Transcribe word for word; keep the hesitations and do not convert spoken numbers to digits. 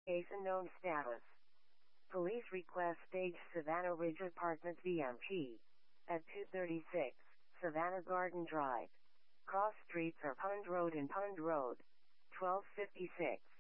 Case unknown status. Police request stage Savannah Ridge Apartments V M P. At two thirty-six, Savannah Garden Drive. Cross streets are Pond Road and Pond Road. twelve fifty-six.